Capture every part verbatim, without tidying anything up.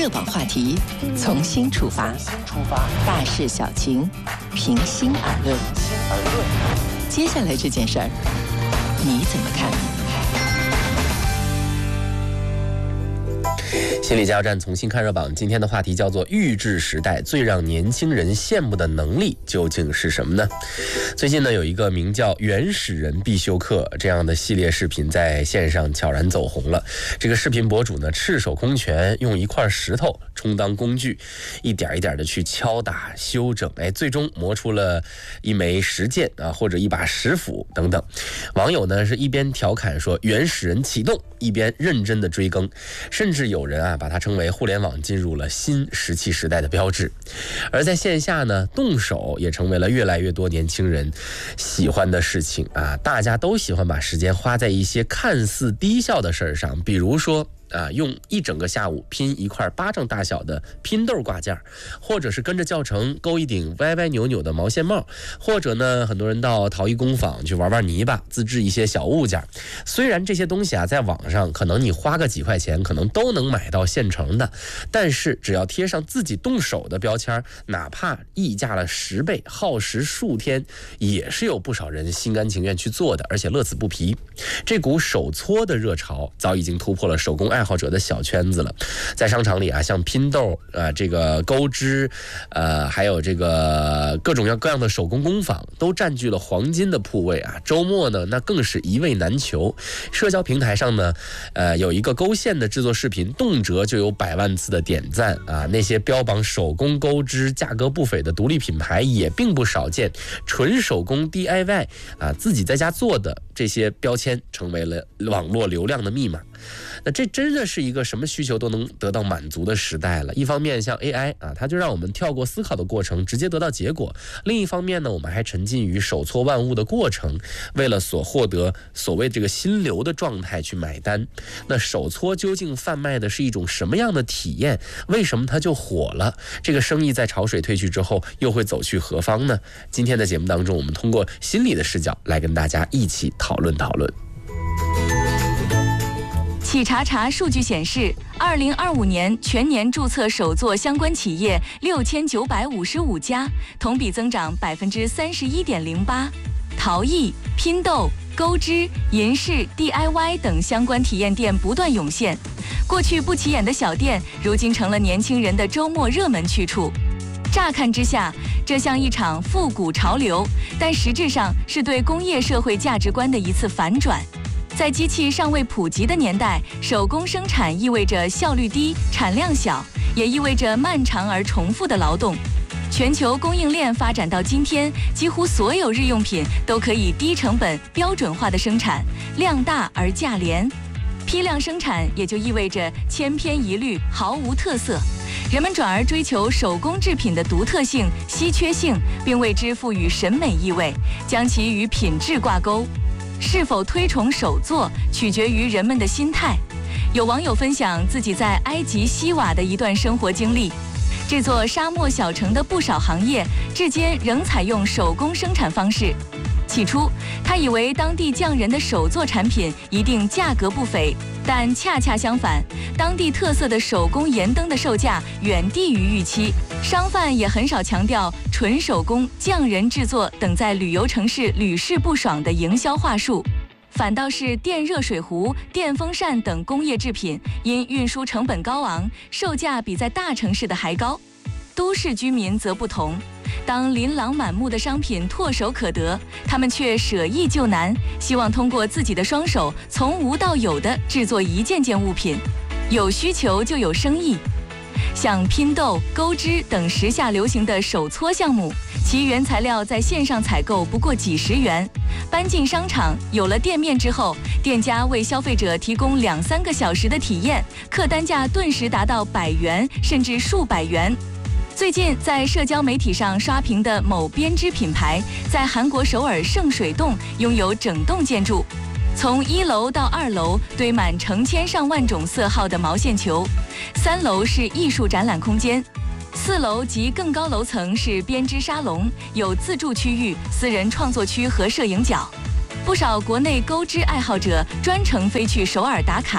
热榜话题，从新出发，大事小情，平心而论。接下来这件事儿，你怎么看？ 心理加油站重新看热榜，今天的话题叫做预制时代最让年轻人羡慕的能力究竟是什么呢？最近呢，有一个名叫原始人必修课这样的系列视频在线上悄然走红了。这个视频博主呢，赤手空拳用一块石头充当工具，一点一点的去敲打修整，哎，最终磨出了一枚石剑啊，或者一把石斧等等。网友呢是一边调侃说原始人启动，一边认真的追更，甚至有人啊把它称为互联网进入了新石器时代的标志。而在线下呢，动手也成为了越来越多年轻人喜欢的事情啊，大家都喜欢把时间花在一些看似低效的事儿上，比如说啊，用一整个下午拼一块巴掌大小的拼豆挂件，或者是跟着教程勾一顶歪歪扭扭的毛线帽，或者呢，很多人到陶艺工坊去玩玩泥巴，自制一些小物件。虽然这些东西啊，在网上可能你花个几块钱，可能都能买到现成的，但是只要贴上自己动手的标签，哪怕溢价了十倍，耗时数天，也是有不少人心甘情愿去做的，而且乐此不疲。这股手搓的热潮早已经突破了手工爱好者的小圈子了。在商场里啊，像拼豆啊、呃，这个钩织，呃，还有这个各种各样的手工工坊，都占据了黄金的铺位啊。周末呢，那更是一位难求。社交平台上呢，呃，有一个勾线的制作视频，动辄就有百万次的点赞啊。那些标榜手工钩织、价格不菲的独立品牌也并不少见。纯手工 D I Y 啊，自己在家做的这些标签，成为了网络流量的密码。那这真的是一个什么需求都能得到满足的时代了。一方面像 A I 啊，它就让我们跳过思考的过程，直接得到结果；另一方面呢，我们还沉浸于手搓万物的过程，为了所获得所谓这个心流的状态去买单。那手搓究竟贩卖的是一种什么样的体验？为什么它就火了？这个生意在潮水退去之后又会走去何方呢？今天的节目当中，我们通过心理的视角来跟大家一起讨论讨论。 企查查数据显示，二零二五年全年注册手作相关企业六千九百五十五家，同比增长百分之三十一点零八。陶艺、拼豆、钩织、银饰、D I Y 等相关体验店不断涌现。过去不起眼的小店，如今成了年轻人的周末热门去处。乍看之下，这像一场复古潮流，但实质上是对工业社会价值观的一次反转。在机器尚未普及的年代，手工生产意味着效率低、产量小，也意味着漫长而重复的劳动。全球供应链发展到今天，几乎所有日用品都可以低成本、标准化的生产，量大而价廉。批量生产也就意味着千篇一律、毫无特色。人们转而追求手工制品的独特性、稀缺性，并为之赋予审美意味，将其与品质挂钩。是否推崇手作，取决于人们的心态。有网友分享自己在埃及西瓦的一段生活经历。这座沙漠小城的不少行业，至今仍采用手工生产方式。起初，他以为当地匠人的手作产品一定价格不菲，但恰恰相反，当地特色的手工盐灯的售价远低于预期。商贩也很少强调纯手工、匠人制作等在旅游城市屡试不爽的营销话术，反倒是电热水壶、电风扇等工业制品因运输成本高昂，售价比在大城市的还高。都市居民则不同，当琳琅满目的商品唾手可得，他们却舍易就难，希望通过自己的双手从无到有地制作一件件物品。有需求就有生意。像拼豆、钩织等时下流行的手搓项目，其原材料在线上采购不过几十元，搬进商场有了店面之后，店家为消费者提供两三个小时的体验，客单价顿时达到百元甚至数百元。最近在社交媒体上刷屏的某编织品牌，在韩国首尔圣水洞拥有整栋建筑，从一楼到二楼堆满成千上万种色号的毛线球，三楼是艺术展览空间，四楼及更高楼层是编织沙龙，有自助区域、私人创作区和摄影角。不少国内钩织爱好者专程飞去首尔打卡，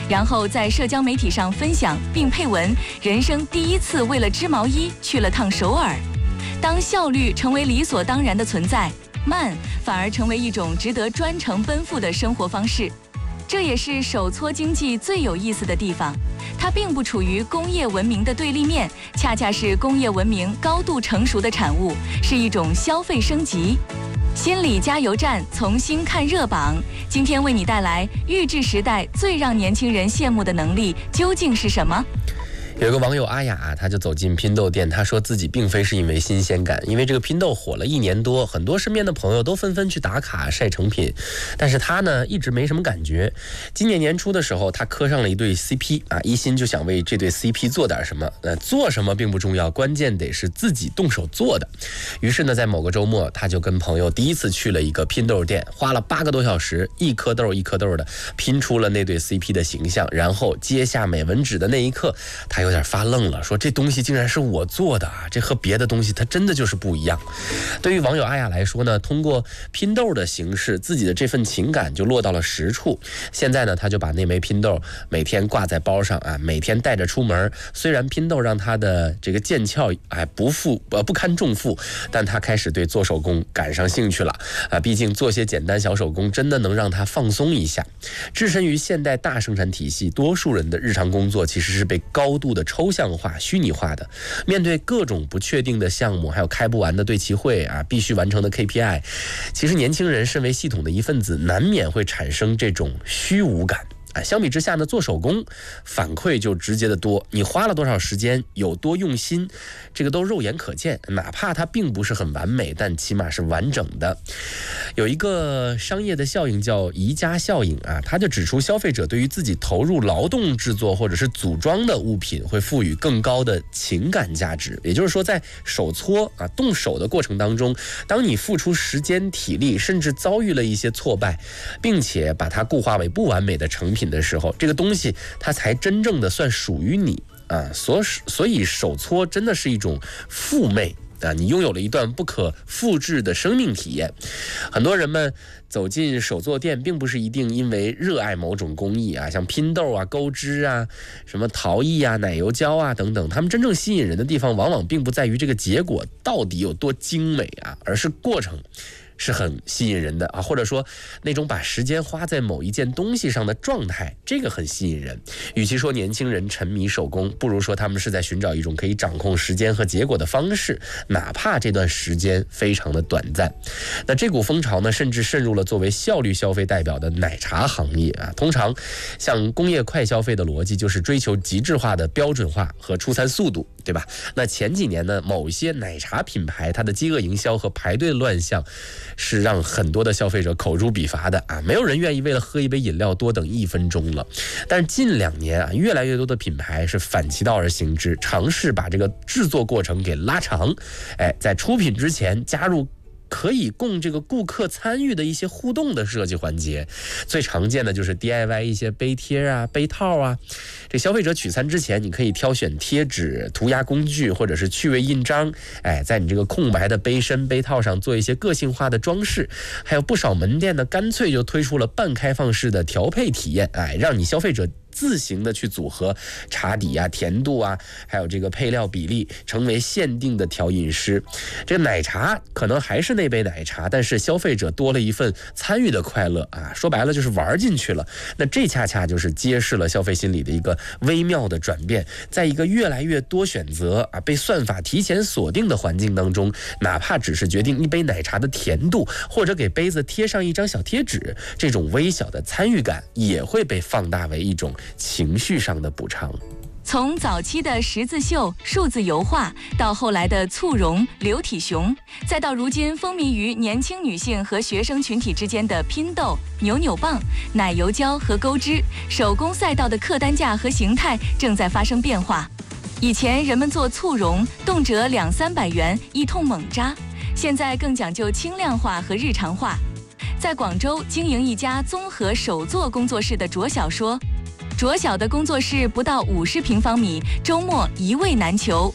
然后在社交媒体上分享并配文：人生第一次为了织毛衣去了趟首尔。当效率成为理所当然的存在，慢反而成为一种值得专程奔赴的生活方式。这也是手搓经济最有意思的地方，它并不处于工业文明的对立面，恰恰是工业文明高度成熟的产物，是一种消费升级。心理加油站重新看热榜，今天为你带来预制时代最让年轻人羡慕的能力究竟是什么？ 有一个网友阿雅，他就走进拼豆店，他说自己并非是因为新鲜感，因为这个拼豆火了一年多，很多身边的朋友都纷纷去打卡晒成品，但是他呢一直没什么感觉。今年年初的时候，他磕上了一对 C P 啊，一心就想为这对 C P 做点什么。呃，做什么并不重要，关键得是自己动手做的。于是呢，在某个周末，他就跟朋友第一次去了一个拼豆店，花了八个多小时，一颗豆一颗豆的拼出了那对 C P 的形象。然后接下美纹纸的那一刻，他有点发愣了，说这东西竟然是我做的啊，这和别的东西它真的就是不一样。对于网友阿雅来说呢，通过拼豆的形式，自己的这份情感就落到了实处。现在呢，他就把那枚拼豆每天挂在包上啊，每天带着出门。虽然拼豆让他的这个剑鞘哎不负呃不堪重负，但他开始对做手工感上兴趣了啊。毕竟做些简单小手工真的能让他放松一下。置身于现代大生产体系，多数人的日常工作其实是被高度的抽象化、虚拟化的。面对各种不确定的项目，还有开不完的对齐会啊，必须完成的 K P I， 其实年轻人身为系统的一份子，难免会产生这种虚无感。啊，相比之下呢，做手工反馈就直接的多，你花了多少时间，有多用心，这个都肉眼可见。哪怕它并不是很完美，但起码是完整的。有一个商业的效应叫宜家效应啊，它就指出消费者对于自己投入劳动制作或者是组装的物品会赋予更高的情感价值。也就是说，在手搓啊动手的过程当中，当你付出时间、体力，甚至遭遇了一些挫败，并且把它固化为不完美的成品的时候，这个东西它才真正的算属于你啊。所所以手搓真的是一种赋魅啊，你拥有了一段不可复制的生命体验。很多人们走进手作店，并不是一定因为热爱某种工艺啊，像拼豆啊、钩织啊、什么陶艺啊、奶油胶啊等等，他们真正吸引人的地方，往往并不在于这个结果到底有多精美啊，而是过程是很吸引人的啊，或者说那种把时间花在某一件东西上的状态，这个很吸引人。与其说年轻人沉迷手工，不如说他们是在寻找一种可以掌控时间和结果的方式，哪怕这段时间非常的短暂。那这股风潮呢，甚至渗入了作为效率消费代表的奶茶行业啊。通常像工业快消费的逻辑就是追求极致化的标准化和出餐速度，对吧？那前几年呢，某一些奶茶品牌它的饥饿营销和排队乱象是让很多的消费者口诛笔伐的啊，没有人愿意为了喝一杯饮料多等一分钟了。但是近两年啊，越来越多的品牌是反其道而行之，尝试把这个制作过程给拉长，哎，在出品之前加入可以供这个顾客参与的一些互动的设计环节。最常见的就是 D I Y 一些杯贴啊、杯套啊。这消费者取餐之前，你可以挑选贴纸、涂鸦工具或者是趣味印章，哎，在你这个空白的杯身、杯套上做一些个性化的装饰。还有不少门店呢，干脆就推出了半开放式的调配体验，哎，让你消费者自行的去组合茶底啊、甜度啊，还有这个配料比例，成为限定的调饮师。这个奶茶可能还是那杯奶茶，但是消费者多了一份参与的快乐啊，说白了就是玩进去了。那这恰恰就是揭示了消费心理的一个微妙的转变。在一个越来越多选择啊、被算法提前锁定的环境当中，哪怕只是决定一杯奶茶的甜度，或者给杯子贴上一张小贴纸，这种微小的参与感也会被放大为一种情绪上的补偿。 从早期的十字绣、数字油画，到后来的簇绒、流体熊，再到如今风靡于年轻女性和学生群体之间的拼豆、扭扭棒、奶油胶和钩织，手工赛道的客单价和形态正在发生变化。以前人们做簇绒，动辄两三百元一通猛扎，现在更讲究轻量化和日常化。在广州经营一家综合手作工作室的卓晓说，卓晓的工作室不到五十平方米，周末一位难求。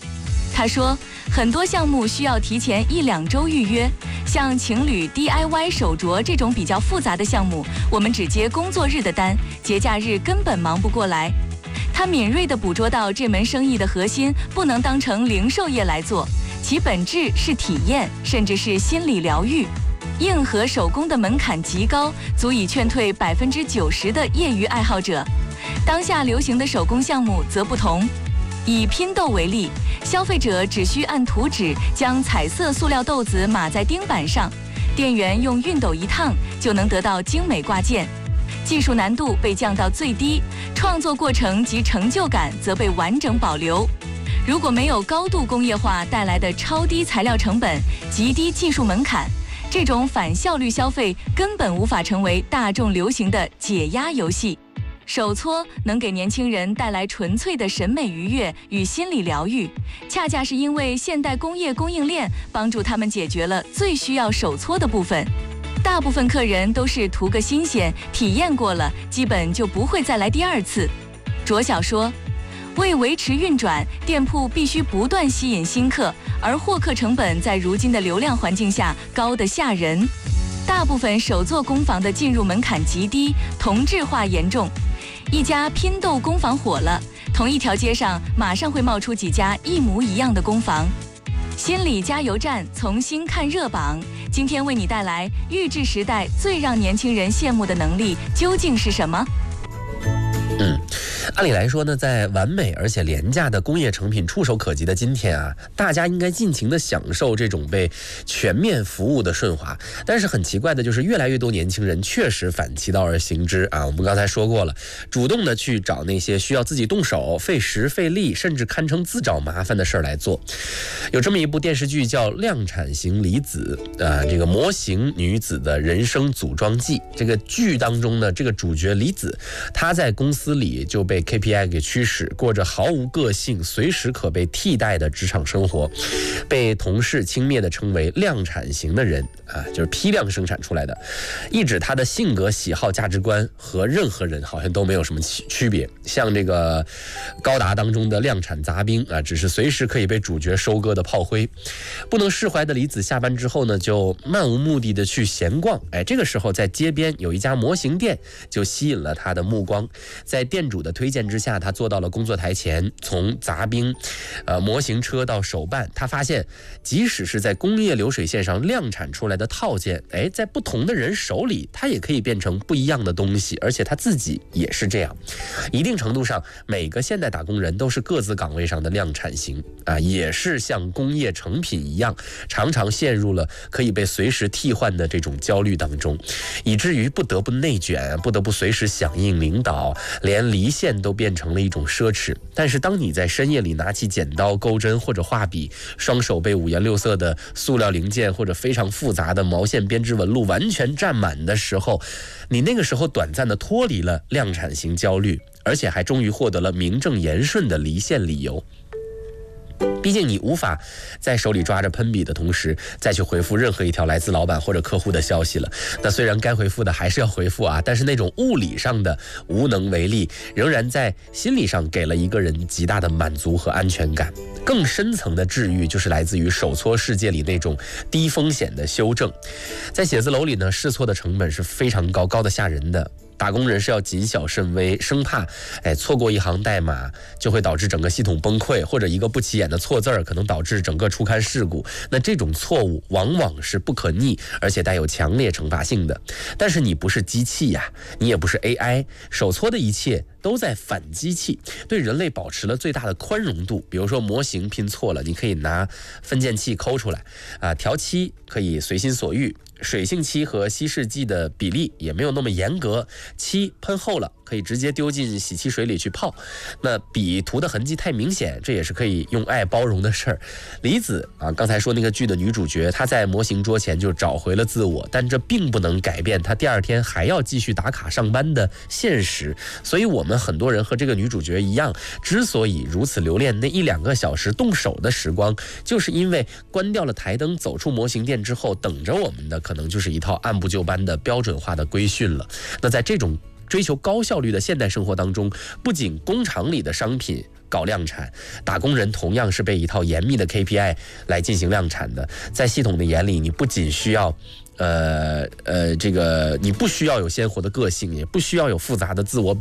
他说，很多项目需要提前一两周预约，像情侣 D I Y 手镯这种比较复杂的项目，我们只接工作日的单，节假日根本忙不过来。他敏锐地捕捉到这门生意的核心不能当成零售业来做，其本质是体验，甚至是心理疗愈。硬核手工的门槛极高，足以劝退百分之九十的业余爱好者。当下流行的手工项目则不同。以拼豆为例，消费者只需按图纸将彩色塑料豆子码在钉板上，店员用熨斗一烫就能得到精美挂件，技术难度被降到最低，创作过程及成就感则被完整保留。如果没有高度工业化带来的超低材料成本、极低技术门槛，这种反效率消费根本无法成为大众流行的解压游戏。手搓能给年轻人带来纯粹的审美愉悦与心理疗愈，恰恰是因为现代工业供应链帮助他们解决了最需要手搓的部分。大部分客人都是图个新鲜，体验过了，基本就不会再来第二次。卓晓说，为维持运转，店铺必须不断吸引新客，而获客成本在如今的流量环境下高得吓人。大部分手作工坊的进入门槛极低，同质化严重。一家拼豆工坊火了，同一条街上马上会冒出几家一模一样的工坊。心理加油站重新看热榜，今天为你带来预制时代最让年轻人羡慕的能力究竟是什么？ 嗯，按理来说呢，在完美而且廉价的工业成品触手可及的今天啊，大家应该尽情的享受这种被全面服务的顺滑。但是很奇怪的就是，越来越多年轻人确实反其道而行之啊。我们刚才说过了，主动的去找那些需要自己动手、费时费力，甚至堪称自找麻烦的事儿来做。有这么一部电视剧叫《量产型离子》啊，这个模型女子的人生组装记。这个剧当中呢，这个主角离子，她在公司里就被 K P I 给驱使，过着毫无个性、随时可被替代的职场生活，被同事轻蔑地称为量产型的人啊，就是批量生产出来的，意指他的性格、喜好、价值观和任何人好像都没有什么区别。像这个高达当中的量产杂兵啊，只是随时可以被主角收割的炮灰。不能释怀的离子下班之后呢，就漫无目的的去闲逛。哎，这个时候在街边有一家模型店，就吸引了他的目光。在店主的推荐之下，他坐到了工作台前，从杂兵、呃模型车到手办，他发现，即使是在工业流水线上量产出来的套件，哎，在不同的人手里，它也可以变成不一样的东西，而且他自己也是这样。一定程度上，每个现代打工人都是各自岗位上的量产型啊，也是像工业成品一样，常常陷入了可以被随时替换的这种焦虑当中，以至于不得不内卷，不得不随时响应领导。连离线都变成了一种奢侈。但是当你在深夜里拿起剪刀、钩针或者画笔，双手被五颜六色的塑料零件或者非常复杂的毛线编织纹路完全占满的时候，你那个时候短暂的脱离了量产型焦虑，而且还终于获得了名正言顺的离线理由。毕竟你无法在手里抓着喷笔的同时再去回复任何一条来自老板或者客户的消息了。那虽然该回复的还是要回复啊，但是那种物理上的无能为力，仍然在心理上给了一个人极大的满足和安全感。更深层的治愈就是来自于手搓世界里那种低风险的修正。在写字楼里呢，试错的成本是非常高，高的吓人的。打工人是要谨小慎微，生怕哎错过一行代码就会导致整个系统崩溃，或者一个不起眼的错字儿可能导致整个出刊事故。那这种错误往往是不可逆，而且带有强烈惩罚性的。但是你不是机器呀，你也不是 A I， 手搓的一切都在反机器，对人类保持了最大的宽容度。比如说模型拼错了，你可以拿分件器抠出来啊，调漆可以随心所欲。水性漆和稀释剂的比例也没有那么严格，漆喷厚了可以直接丢进洗漆水里去泡，那笔涂的痕迹太明显，这也是可以用爱包容的事儿。离子啊，刚才说那个剧的女主角，她在模型桌前就找回了自我，但这并不能改变她第二天还要继续打卡上班的现实。所以我们很多人和这个女主角一样，之所以如此留恋那一两个小时动手的时光，就是因为关掉了台灯，走出模型店之后，等着我们的可能就是一套按部就班的标准化的规训了。那在这种追求高效率的现代生活当中，不仅工厂里的商品搞量产，打工人同样是被一套严密的 K P I 来进行量产的。在系统的眼里，你不仅需要呃呃，这个你不需要有鲜活的个性，也不需要有复杂的自我